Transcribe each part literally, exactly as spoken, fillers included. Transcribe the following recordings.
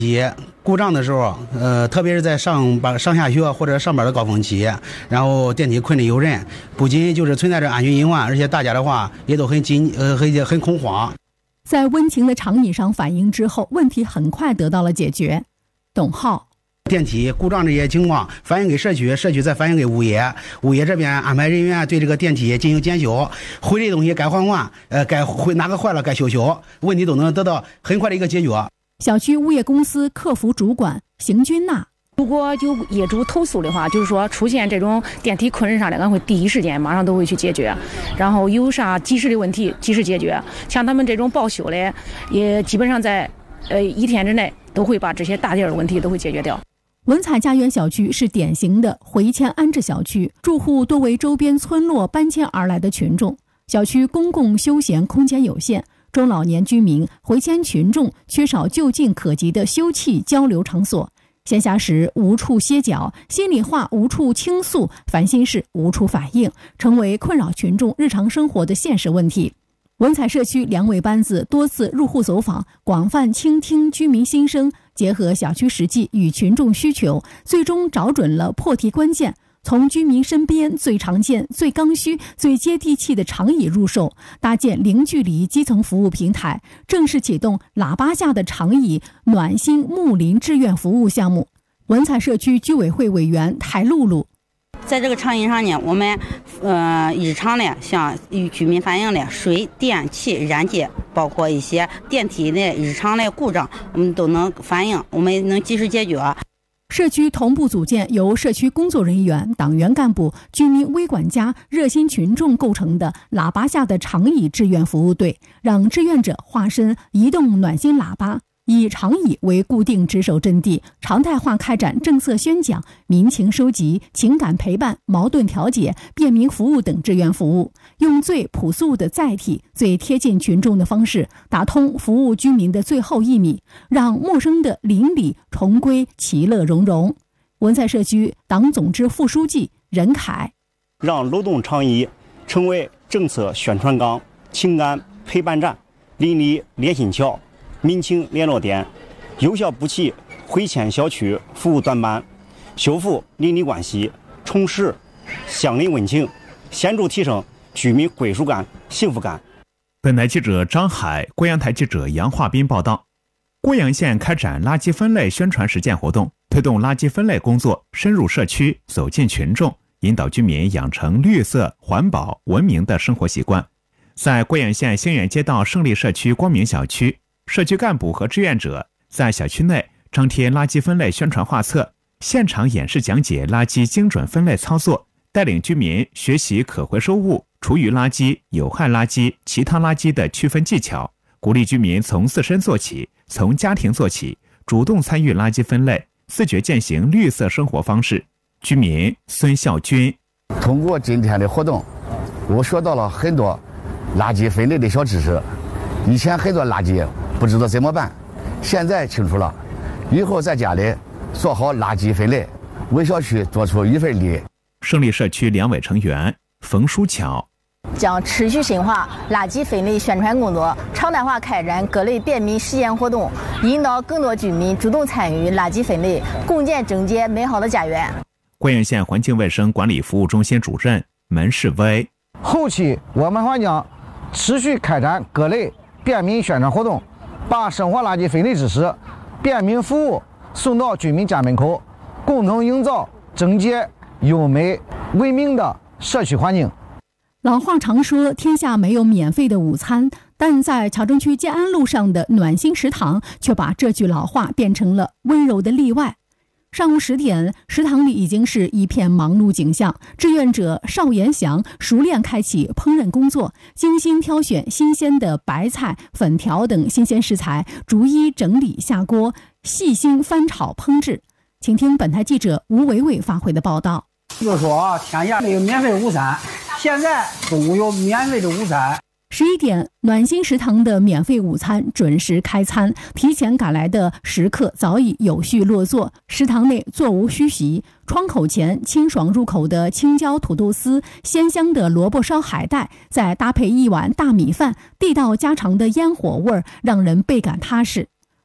也故障的时候，呃，特别是在上班、上下学或者上班的高峰期，然后电梯困得有人，不仅就是存在着安全隐患，而且大家的话也都很紧，呃，很很恐慌。 在温情的长椅上反映之后，问题很快得到了解决。董浩。 电梯故障这些情况反映给社区，社区再反映给物业，物业这边安排人员对这个电梯进行检修，毁的东西该还还，呃，该毁哪个坏了该修修，问题都能得到很快的一个解决。 小区物业公司客服主管邢军娜， 如果有业主投诉的话，就是说出现这种电梯困人啥的，俺会第一时间马上都会去解决，然后有啥及时的问题及时解决。像他们这种报修的，也基本上在呃一天之内都会把这些大件的问题都会解决掉。 文采家园小区是典型的回迁安置小区，住户多为周边村落搬迁而来的群众。小区公共休闲空间有限，中老年居民、回迁群众缺少就近可及的休憩交流场所，闲暇时无处歇脚，心里话无处倾诉，烦心事无处反映，成为困扰群众日常生活的现实问题。文采社区两委班子多次入户走访，广泛倾听居民心声，结合小区实际与群众需求，最终找准了破题关键，从居民身边最常见、最刚需、最接地气的长椅入手，搭建零距离基层服务平台，正式启动喇叭下的长椅暖心睦邻志愿服务项目。文采社区居委会委员台露露， 在这个长椅上呢，我们呃日常呢向与居民反映的水电气燃气，包括一些电梯的日常的故障，我们都能反映，我们能及时解决。 社区同步组建由社区工作人员、党员干部、居民微管家、热心群众构成的喇叭下的长椅志愿服务队，让志愿者化身移动暖心喇叭，以长椅为固定值守阵地，常态化开展政策宣讲、民情收集、情感陪伴、矛盾调解、便民服务等志愿服务，用最朴素的载体、最贴近群众的方式，打通服务居民的最后一米，让陌生的邻里重归其乐融融。文采社区党总支副书记任凯， 让流动长椅成为政策宣传岗、情感陪伴站、邻里联心桥、民情联络点，有效补齐回迁小区服务短板，修复邻里关系，重拾乡邻温情，显著提升居民归属感、幸福感。 本台记者张海，贵阳台记者杨化斌报道。贵阳县开展垃圾分类宣传实践活动，推动垃圾分类工作深入社区，走进群众，引导居民养成绿色、环保、文明的生活习惯。在贵阳县兴远街道胜利社区光明小区，社区干部和志愿者在小区内张贴垃圾分类宣传画册，现场演示讲解垃圾精准分类操作，带领居民学习可回收物、厨余垃圾、有害垃圾、其他垃圾的区分技巧，鼓励居民从自身做起，从家庭做起，主动参与垃圾分类，自觉践行绿色生活方式。居民孙孝军， 通过今天的活动，我学到了很多垃圾分类的小知识。以前很多垃圾不知道怎么办，现在清楚了，以后在家里做好垃圾分类，为小区做出一份力。 胜利社区两委成员冯书巧， 将持续深化垃圾分类宣传工作，常态化开展各类便民实践活动，引导更多居民主动参与垃圾分类，共建整洁美好的家园。 贵阳县环境卫生管理服务中心主任门世威， 后期我们还将持续开展各类便民宣传活动，把生活垃圾分类知识、便民服务送到居民家门口，共同营造整洁、优美、文明的社区环境。 老话常说天下没有免费的午餐，但在桥镇区建安路上的暖心食堂却把这句老话变成了温柔的例外。上午十点，食堂里已经是一片忙碌景象，志愿者邵延祥熟练开启烹饪工作，精心挑选新鲜的白菜、粉条等新鲜食材，逐一整理下锅，细心翻炒烹制。请听本台记者吴伟伟发回的报道。 就说天下没有免费午餐，现在中午有免费的午餐。 十一点，暖心食堂的免费午餐准时开餐，提前赶来的食客早已有序落座，食堂内座无虚席，窗口前清爽入口的青椒土豆丝，鲜香的萝卜烧海带，再搭配一碗大米饭，地道家常的烟火味儿，让人倍感踏实。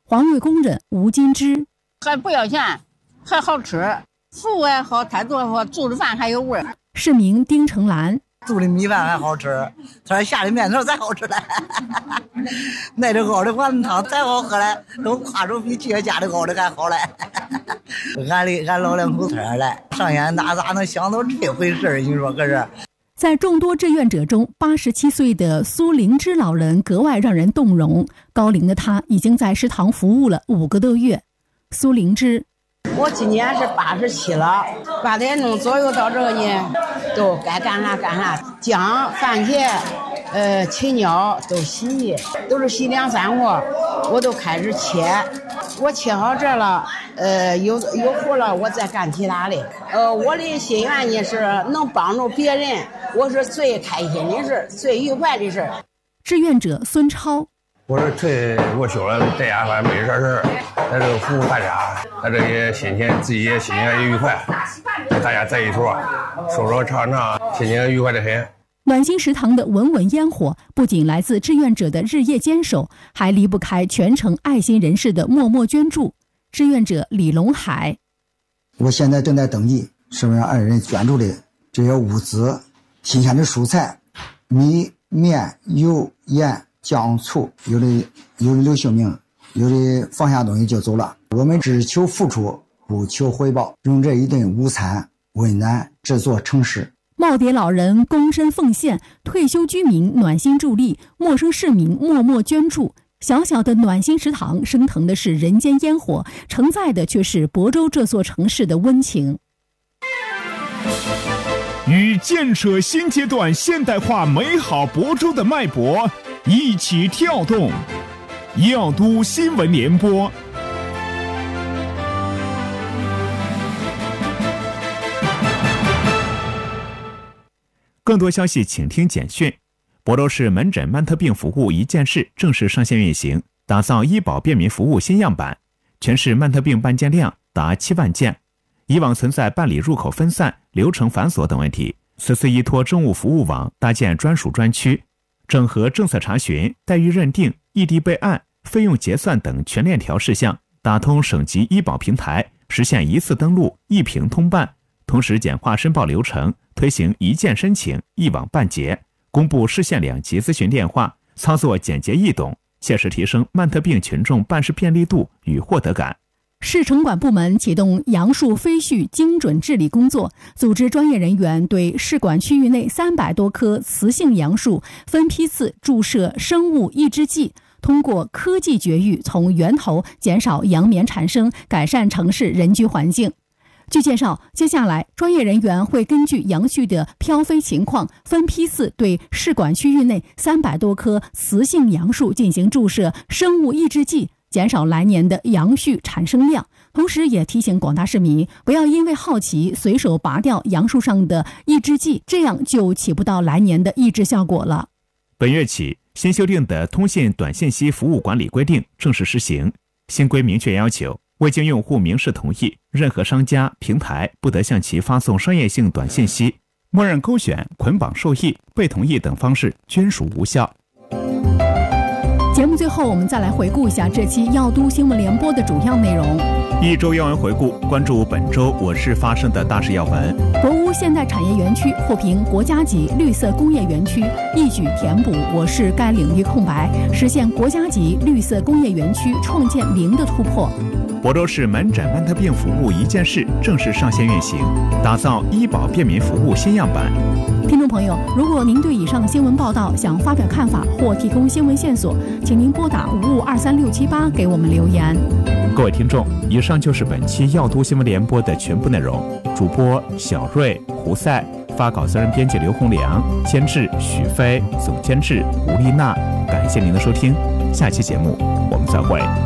环卫工人吴金枝， 还不要钱，还好吃，服务也好，态度也好，做的饭还有味儿。 市民丁成兰， 煮的米饭还好吃，他说下的面条才好吃嘞，那的熬的丸子汤才好喝嘞，都夸说比去家里熬的还好嘞。俺的俺老两口村嘞，上县那咋能想到这回事儿？你说可是？ 在众多志愿者中，八十七岁的苏灵芝老人格外让人动容。高龄的他已经在食堂服务了五个多月。苏灵芝， 我今年是八十七了，八点钟左右到这个呢，都该干啥干啥，姜、番茄、呃青椒都洗，都是洗两三锅，我都开始切。我切好这了，呃，有有活了，我再干其他的。呃，我的心愿呢是能帮助别人，我是最开心的事，最愉快的事。 志愿者孙超， 我是退我休了，在家反正没啥事，在这个服务大家，在这也心情自己也心情也愉快，跟大家在一处说说唱唱，心情愉快的很。 暖心食堂的文文烟火，不仅来自志愿者的日夜坚守，还离不开全城爱心人士的默默捐助。志愿者李龙海， 我现在正在登记，是不是二人捐助的这些物资，新鲜的蔬菜、米、面、油、盐、酱、醋，有的有的留性命，有的放下东西就走了。我们只求付出，不求回报，用这一顿午餐温暖这座城市。 耄耋老人躬身奉献，退休居民暖心助力，陌生市民默默捐助。小小的暖心食堂升腾的是人间烟火，承载的却是亳州这座城市的温情。 与建设新阶段现代化美好亳州的脉搏一起跳动，耀都新闻联播。更多消息请听简讯。亳州市门诊慢特病服务一件事正式上线运行，打造医保便民服务新样板。全市慢特病办件量达七万件，以往存在办理入口分散、流程繁琐等问题，此次依托政务服务网搭建专属专区，整合政策查询、待遇认定、异地备案、费用结算等全链条事项，打通省级医保平台，实现一次登录、一屏通办，同时简化申报流程，推行一键申请、一网办结，公布市县两级咨询电话，操作简洁易懂，切实提升慢特病群众办事便利度与获得感。 市城管部门启动杨树非序精准治理工作，组织专业人员对市管区域内三百多棵雌性杨树分批次注射生物抑制剂，通过科技绝育，从源头减少杨棉产生，改善城市人居环境。据介绍，接下来专业人员会根据杨絮的飘飞情况，分批次对市管区域内三百多棵雌性杨树进行注射生物抑制剂，减少来年的杨絮产生量。同时也提醒广大市民，不要因为好奇随手拔掉杨树上的抑制剂，这样就起不到来年的抑制效果了。 本月起，新修订的通信短信息服务管理规定正式施行。新规明确要求，未经用户明示同意，任何商家、平台不得向其发送商业性短信息，默认勾选、捆绑受益、被同意等方式均属无效。 节目最后，我们再来回顾一下这期耀都新闻联播的主要内容。 一周要闻回顾，关注本周我市发生的大事要闻。 国屋现代产业园区获评国家级绿色工业园区，一举填补我市该领域空白，实现国家级绿色工业园区创建零的突破。 亳州市门诊慢特病服务一件事正式上线运行，打造医保便民服务新样板。 听众朋友，如果您对以上新闻报道想发表看法或提供新闻线索，请您拨打五五二三六七八给我们留言。 各位听众，以上就是本期耀都新闻联播的全部内容。主播小瑞、胡赛，发稿责任编辑刘洪良，监制许飞，总监制吴丽娜。感谢您的收听，下期节目我们再会。